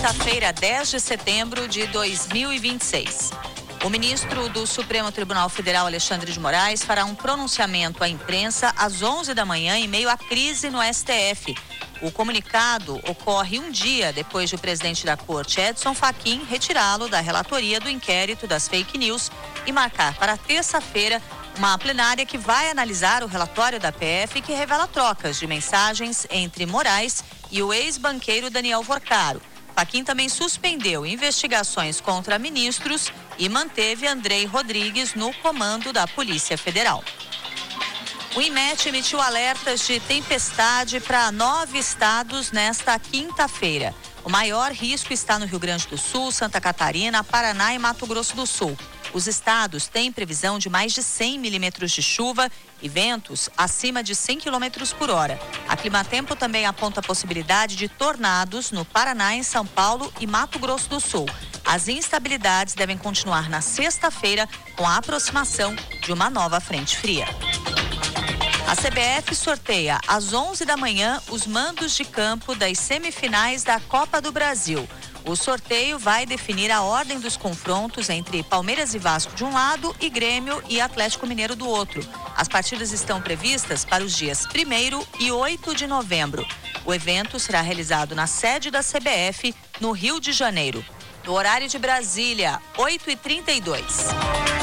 quinta-feira, 10 de setembro de 2026. O ministro do Supremo Tribunal Federal, Alexandre de Moraes, fará um pronunciamento à imprensa às 11 da manhã em meio à crise no STF. O comunicado ocorre um dia depois de o presidente da Corte, Edson Fachin, retirá-lo da relatoria do inquérito das fake news e marcar para terça-feira uma plenária que vai analisar o relatório da PF que revela trocas de mensagens entre Moraes e o ex-banqueiro Daniel Vorcaro. Fachin também suspendeu investigações contra ministros e manteve Andrei Rodrigues no comando da Polícia Federal. O IMET emitiu alertas de tempestade para 9 estados nesta quinta-feira. O maior risco está no Rio Grande do Sul, Santa Catarina, Paraná e Mato Grosso do Sul. Os estados têm previsão de mais de 100 milímetros de chuva e ventos acima de 100 quilômetros por hora. A Climatempo também aponta a possibilidade de tornados no Paraná, em São Paulo e Mato Grosso do Sul. As instabilidades devem continuar na sexta-feira com a aproximação de uma nova frente fria. A CBF sorteia às 11 da manhã os mandos de campo das semifinais da Copa do Brasil. O sorteio vai definir a ordem dos confrontos entre Palmeiras e Vasco de um lado e Grêmio e Atlético Mineiro do outro. As partidas estão previstas para os dias 1º e 8 de novembro. O evento será realizado na sede da CBF, no Rio de Janeiro. No horário de Brasília, 8h32.